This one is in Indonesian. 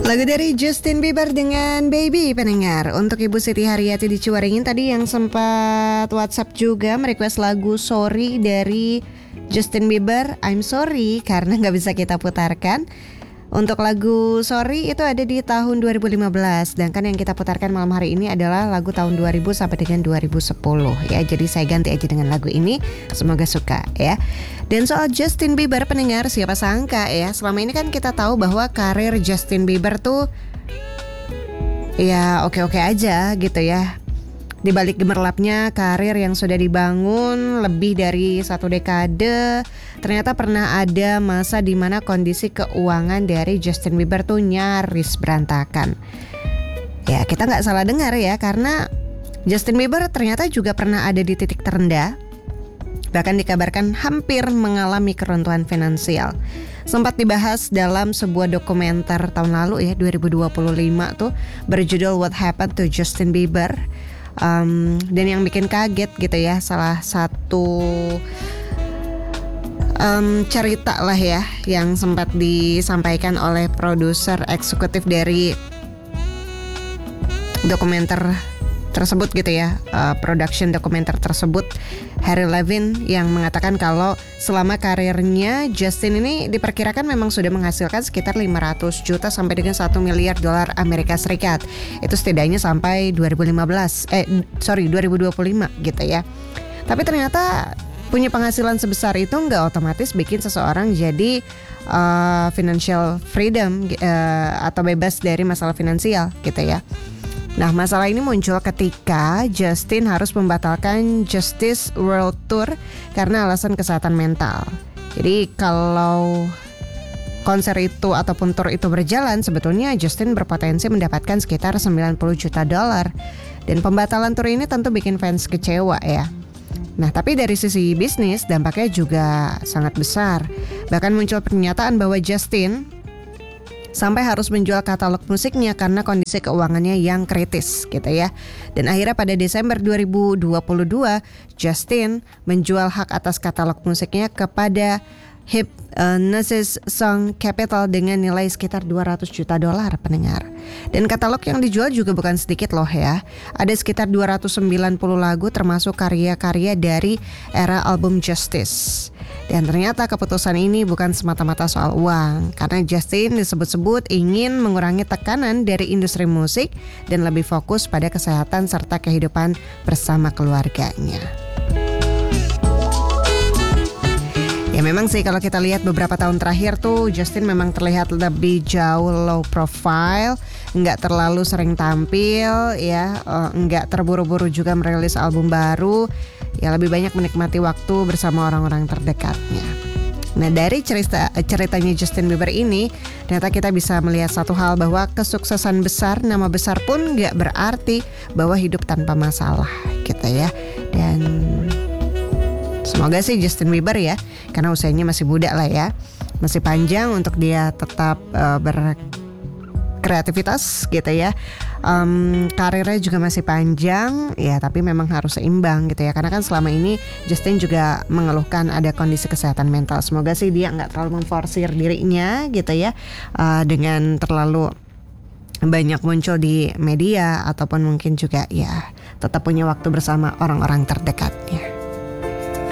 Lagu dari Justin Bieber dengan Baby pendengar. Untuk Ibu Siti Haryati di Ciwaringin tadi yang sempat WhatsApp juga merequest lagu Sorry dari Justin Bieber. I'm sorry karena gak bisa kita putarkan. Untuk lagu Sorry itu ada di tahun 2015. Sedangkan yang kita putarkan malam hari ini adalah lagu tahun 2000 sampai dengan 2010 ya. Jadi saya ganti aja dengan lagu ini. Semoga suka ya. Dan soal Justin Bieber pendengar, siapa sangka ya, selama ini kan kita tahu bahwa karir Justin Bieber tuh ya oke-oke aja gitu ya. Di balik gemerlapnya karir yang sudah dibangun lebih dari 1 dekade, ternyata pernah ada masa di mana kondisi keuangan dari Justin Bieber tuh nyaris berantakan. Ya kita gak salah dengar ya, karena Justin Bieber ternyata juga pernah ada di titik terendah. Bahkan dikabarkan hampir mengalami keruntuhan finansial. Sempat dibahas dalam sebuah dokumenter tahun lalu ya, 2025 tuh, berjudul What Happened to Justin Bieber. Dan yang bikin kaget gitu ya, salah satu cerita lah ya yang sempat disampaikan oleh produser eksekutif dari dokumenter tersebut gitu ya, production dokumenter tersebut, Harry Levin, yang mengatakan kalau selama karirnya Justin ini diperkirakan memang sudah menghasilkan sekitar 500 juta sampai dengan 1 miliar dolar Amerika Serikat. Itu setidaknya sampai 2025 gitu ya. Tapi ternyata punya penghasilan sebesar itu nggak otomatis bikin seseorang jadi financial freedom atau bebas dari masalah finansial gitu ya. Nah, masalah ini muncul ketika Justin harus membatalkan Justice World Tour karena alasan kesehatan mental. Jadi kalau konser itu ataupun tour itu berjalan, sebetulnya Justin berpotensi mendapatkan sekitar 90 juta dolar. Dan pembatalan tour ini tentu bikin fans kecewa ya. Nah, tapi dari sisi bisnis dampaknya juga sangat besar. Bahkan muncul pernyataan bahwa Justin sampai harus menjual katalog musiknya karena kondisi keuangannya yang kritis gitu ya. Dan akhirnya pada Desember 2022 Justin menjual hak atas katalog musiknya kepada Hipgnosis Song Capital dengan nilai sekitar 200 juta dolar pendengar. Dan katalog yang dijual juga bukan sedikit loh ya. Ada sekitar 290 lagu termasuk karya-karya dari era album Justice. Dan ternyata keputusan ini bukan semata-mata soal uang, karena Justin disebut-sebut ingin mengurangi tekanan dari industri musik dan lebih fokus pada kesehatan serta kehidupan bersama keluarganya. Ya memang sih kalau kita lihat beberapa tahun terakhir tuh Justin memang terlihat lebih jauh low profile, nggak terlalu sering tampil ya, nggak terburu-buru juga merilis album baru, ya lebih banyak menikmati waktu bersama orang-orang terdekatnya. Nah dari ceritanya Justin Bieber ini, ternyata kita bisa melihat satu hal bahwa kesuksesan besar, nama besar pun nggak berarti bahwa hidup tanpa masalah gitu ya. Dan semoga sih Justin Bieber ya, karena usianya masih muda lah ya, masih panjang untuk dia tetap berkreativitas gitu ya. Karirnya juga masih panjang ya, tapi memang harus seimbang gitu ya. Karena kan selama ini Justin juga mengeluhkan ada kondisi kesehatan mental. Semoga sih dia nggak terlalu memforsir dirinya gitu ya, dengan terlalu banyak muncul di media, ataupun mungkin juga ya tetap punya waktu bersama orang-orang terdekatnya.